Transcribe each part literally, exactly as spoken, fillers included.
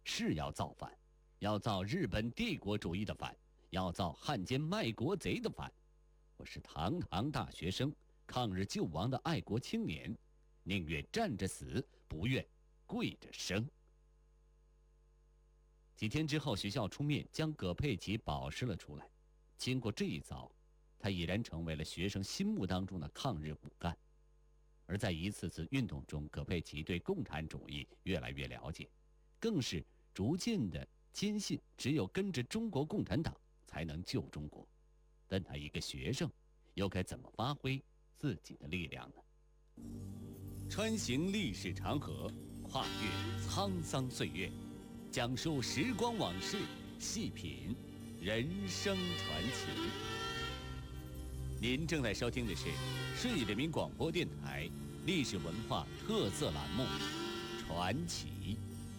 是要造反，要造日本帝国主义的反，要造汉奸卖国贼的反。我是堂堂大学生，抗日救亡的爱国青年，宁愿站着死，不愿跪着生。几天之后，学校出面将葛佩奇保释了出来。经过这一遭，他已然成为了学生心目当中的抗日骨干。而在一次次运动中，葛佩奇对共产主义越来越了解，更是逐渐的坚信只有跟着中国共产党才能救中国。但他一个学生，又该怎么发挥自己的力量呢？穿行历史长河，跨越沧桑岁月，讲述时光往事，细品人生传奇。您正在收听的是顺义人民广播电台历史文化特色栏目《传奇》。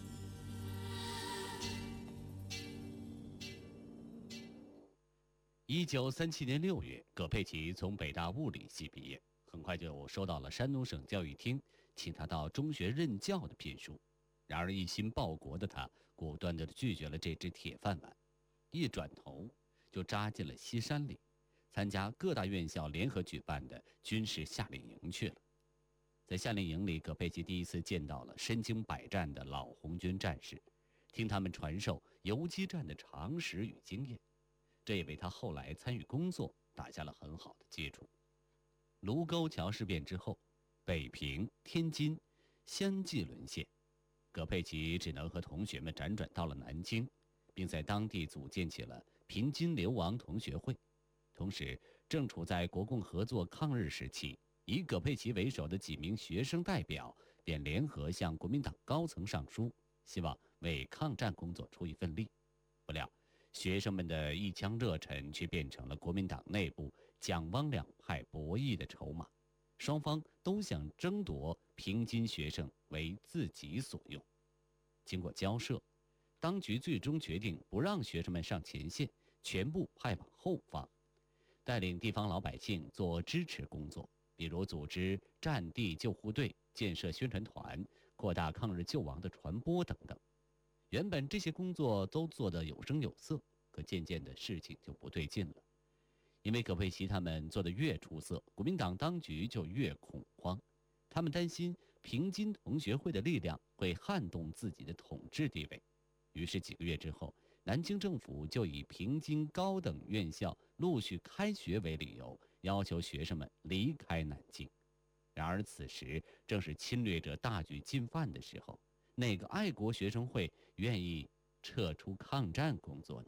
一九三七年六月，葛佩奇从北大物理系毕业，很快就收到了山东省教育厅请他到中学任教的聘书。然而一心报国的他，果断地拒绝了这只铁饭碗，一转头就扎进了西山里，参加各大院校联合举办的军事夏令营去了。在夏令营里，葛佩奇第一次见到了身经百战的老红军战士，听他们传授游击战的常识与经验，这也为他后来参与工作打下了很好的基础。卢沟桥事变之后，北平、天津相继沦陷，葛佩奇只能和同学们辗转到了南京，并在当地组建起了平津流亡同学会。同时，正处在国共合作抗日时期，以葛佩奇为首的几名学生代表便联合向国民党高层上书，希望为抗战工作出一份力。不料学生们的一腔热忱却变成了国民党内部蒋汪两派博弈的筹码，双方都想争夺平津学生为自己所用。经过交涉，当局最终决定不让学生们上前线，全部派往后方，带领地方老百姓做支持工作，比如组织战地救护队、建设宣传团、扩大抗日救亡的传播等等。原本这些工作都做得有声有色，可渐渐的事情就不对劲了。因为葛佩奇他们做得越出色，国民党当局就越恐慌，他们担心平津同学会的力量会撼动自己的统治地位。于是几个月之后，南京政府就以平津高等院校陆续开学为理由，要求学生们离开南京。然而此时正是侵略者大举进犯的时候，哪个爱国学生会愿意撤出抗战工作呢？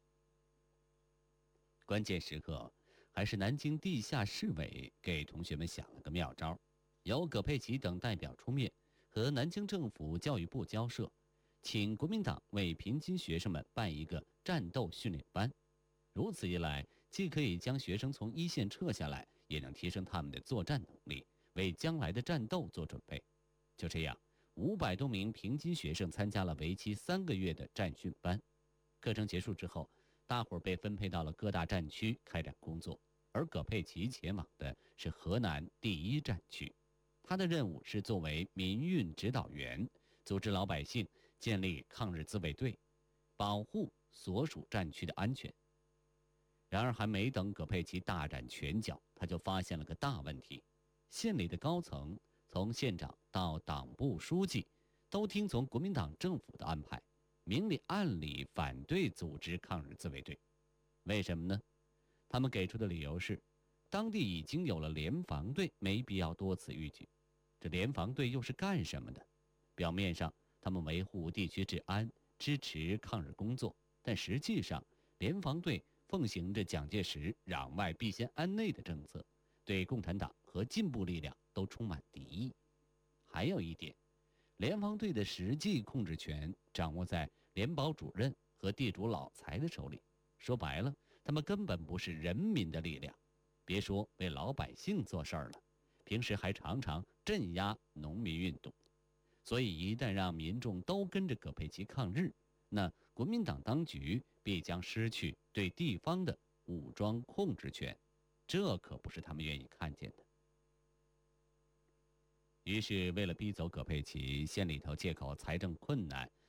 关键时刻，还是南京地下市委给同学们想了个妙招，由葛佩奇等代表出面，和南京政府教育部交涉，请国民党为平津学生们办一个战斗训练班。如此一来，既可以将学生从一线撤下来，也能提升他们的作战能力，为将来的战斗做准备。就这样，五百多名平津学生参加了为期三个月的战训班。课程结束之后，大伙儿被分配到了各大战区开展工作，而葛佩奇前往的是河南第一战区。他的任务是作为民运指导员，组织老百姓建立抗日自卫队，保护所属战区的安全。然而还没等葛佩奇大展拳脚，他就发现了个大问题：县里的高层，从县长到党部书记，都听从国民党政府的安排，明里暗里反对组织抗日自卫队。为什么呢？他们给出的理由是，当地已经有了联防队，没必要多此一举。这联防队又是干什么的？表面上他们维护地区治安，支持抗日工作，但实际上联防队奉行着蒋介石攘外必先安内的政策，对共产党和进步力量都充满敌意。还有一点，联防队的实际控制权掌握在联保主任和地主老财的手里，说白了，他们根本不是人民的力量，别说为老百姓做事儿了，平时还常常镇压农民运动。所以一旦让民众都跟着葛佩奇抗日，那国民党当局必将失去对地方的武装控制权，这可不是他们愿意看见的。于是为了逼走葛佩奇，县里头借口财政困难，